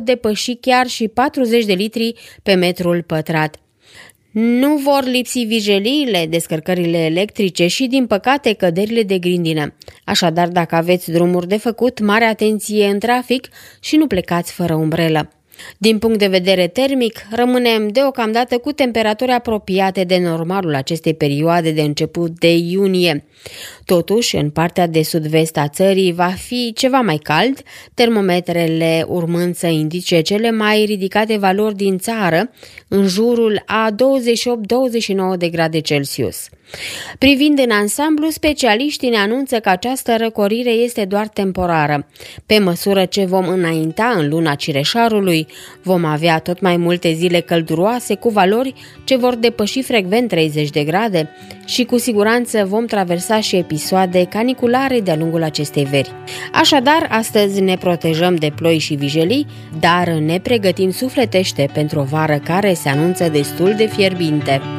depăși chiar și 40 de litri pe metrul pătrat. Nu vor lipsi vijeliile, descărcările electrice și, din păcate, căderile de grindină. Așadar, dacă aveți drumuri de făcut, mare atenție în trafic și nu plecați fără umbrelă. Din punct de vedere termic, rămânem deocamdată cu temperaturi apropiate de normalul acestei perioade de început de iunie. Totuși, în partea de sud-vest a țării va fi ceva mai cald, termometrele urmând să indice cele mai ridicate valori din țară, în jurul a 28-29 de grade Celsius. Privind în ansamblu, specialiștii ne anunță că această răcorire este doar temporară. Pe măsură ce vom înainta în luna Cireșarului, vom avea tot mai multe zile călduroase cu valori ce vor depăși frecvent 30 de grade și cu siguranță vom traversa și episoade caniculare de-a lungul acestei veri. Așadar, astăzi ne protejăm de ploi și vijelii, dar ne pregătim sufletește pentru o vară care se anunță destul de fierbinte.